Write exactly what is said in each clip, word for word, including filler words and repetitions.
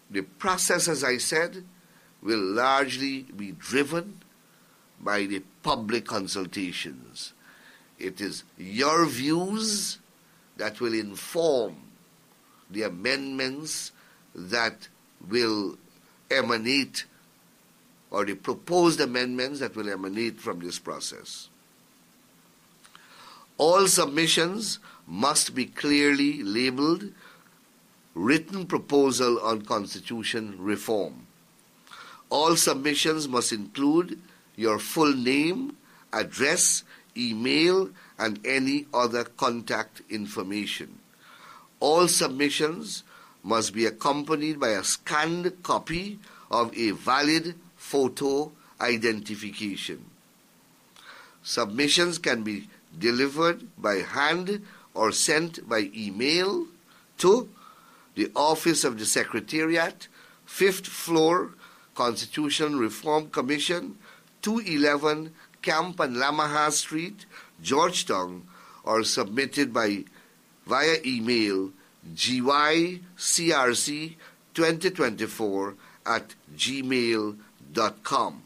the process, as I said, will largely be driven by the public consultations. It is your views that will inform the amendments that will emanate, or the proposed amendments that will emanate from this process. All submissions must be clearly labeled written proposal on constitution reform. All submissions must include your full name, address, email, and any other contact information. All submissions must be accompanied by a scanned copy of a valid photo identification. Submissions can be delivered by hand or sent by email to the Office of the Secretariat, fifth floor, Constitution Reform Commission, two eleven Camp and Lamaha Street, Georgetown, or submitted by via email g y c r c twenty twenty-four at gmail dot com.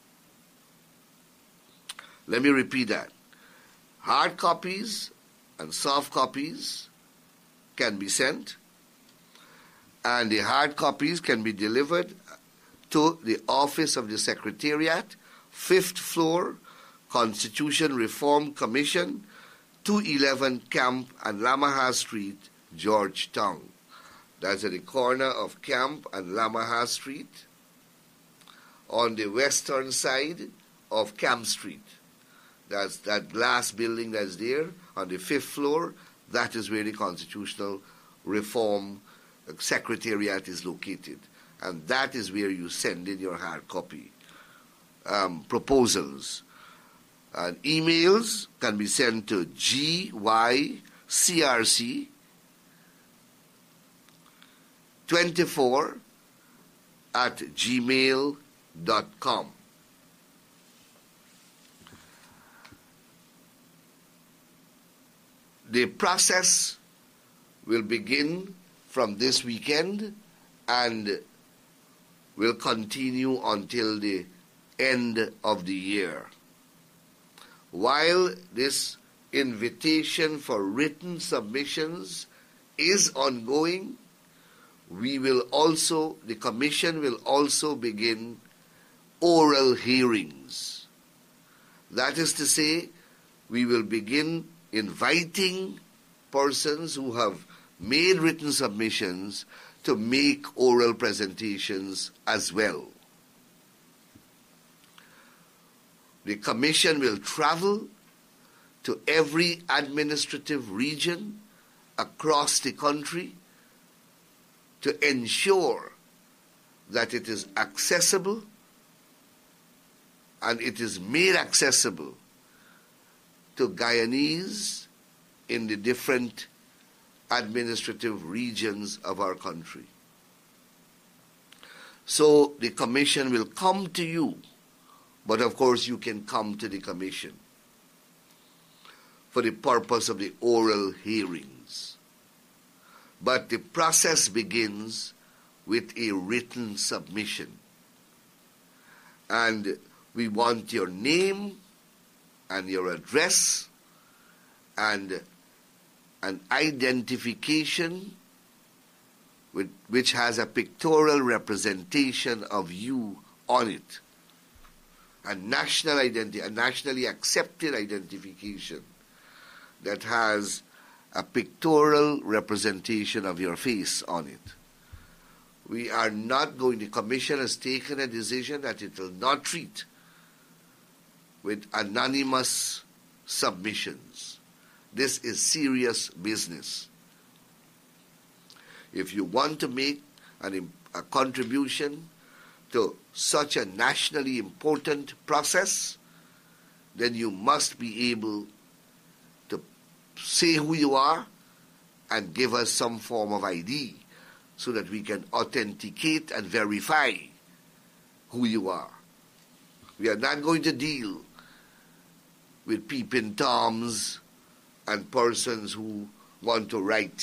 Let me repeat that. Hard copies and soft copies can be sent, and the hard copies can be delivered to the Office of the Secretariat, fifth floor, Constitution Reform Commission, two eleven Camp and Lamaha Street, Georgetown. That's at the corner of Camp and Lamaha Street, on the western side of Camp Street. That's that glass building that's there on the fifth floor. That is where the Constitutional Reform Secretariat is located. And that is where you send in your hard copy um, proposals. And emails can be sent to G Y C R C twenty-four at gmail dot com. The process will begin from this weekend and will continue until the end of the year. While this invitation for written submissions is ongoing, we will also, the Commission will also begin oral hearings. That is to say, we will begin inviting persons who have made written submissions to make oral presentations as well. The Commission will travel to every administrative region across the country to ensure that it is accessible and it is made accessible to Guyanese in the different administrative regions of our country. So the Commission will come to you, but of course you can come to the Commission for the purpose of the oral hearings. But the process begins with a written submission. And we want your name and your address and an identification with, which has a pictorial representation of you on it. A national identity, a nationally accepted identification that has a pictorial representation of your face on it. We are not going, the Commission has taken a decision that it will not treat with anonymous submissions. This is serious business. If you want to make an, a contribution to such a nationally important process, then you must be able to say who you are and give us some form of I D so that we can authenticate and verify who you are. We are not going to deal with peeping toms and persons who want to write